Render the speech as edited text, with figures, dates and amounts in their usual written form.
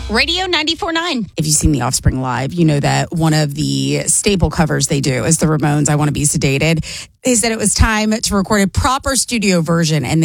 Radio 94.9. If you've seen The Offspring live, you know that one of the staple covers they do is the Ramones' I Want to Be Sedated. They said it was time to record a proper studio version, and